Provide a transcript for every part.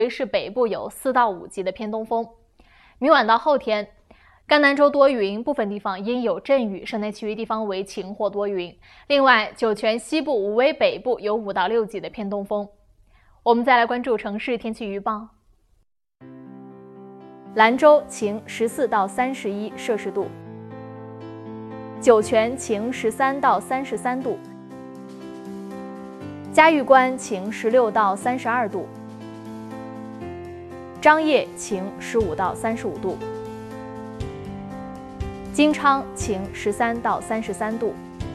市北部有4到5级的偏东风。明晚到后天，甘南州多云，部分地方阴有阵雨，省内其余地方为晴或多云。另外，酒泉西部、武威北部有5到6级的偏东风。我们再来关注城市天气预报。兰州晴14到31摄氏度，酒泉晴13到33度，嘉峪关晴16到32度，张掖晴15到35度，金昌晴13到33度，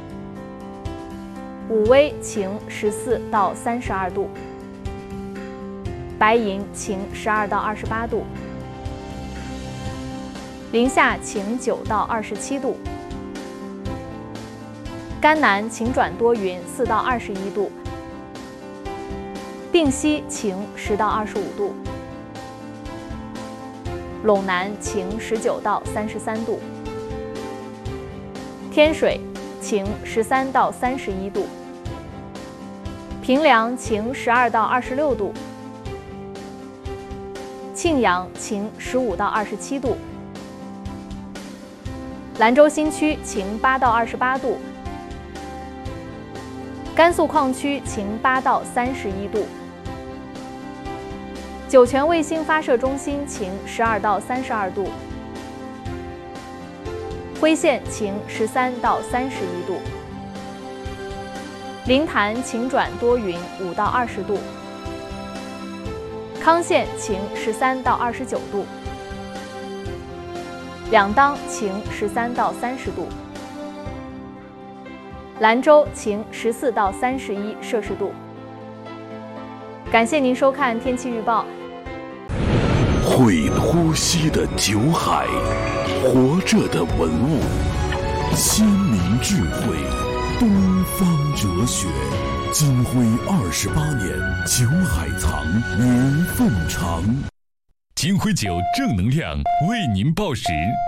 武威晴14到32度，白银晴12到28度，临夏晴9到27度，甘南晴转多云4到21度，定西晴10到25度，陇南晴19到33度，天水晴13到31度，平凉晴12到26度，庆阳晴15到27度，兰州新区晴8到28度，甘肃矿区晴8到31度，酒泉卫星发射中心晴12到32度，徽县晴13到31度，临潭晴转多云5到20度，康县晴13到29度，两当晴13到30度，兰州晴14到31摄氏度。感谢您收看天气预报。 会呼吸的酒海，活着的文物，先民智慧，东方哲学。金辉28年，酒海藏，年份长。 金辉酒正能量为您报时